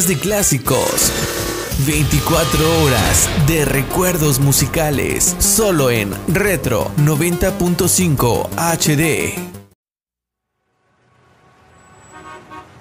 de clásicos. 24 horas de recuerdos musicales, solo en Retro 90.5 HD.